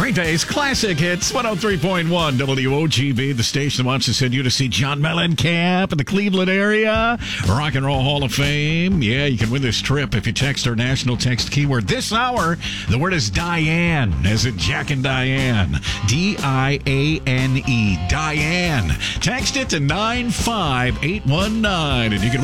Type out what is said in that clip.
Green Day's classic hits, 103.1 WOGB, the station that wants to send you to see John Mellencamp in the Cleveland area. Rock and Roll Hall of Fame. Yeah, you can win this trip if you text our national text keyword this hour. The word is Diane, as in Jack and Diane. Diane. Diane. Text it to 95819, and you can win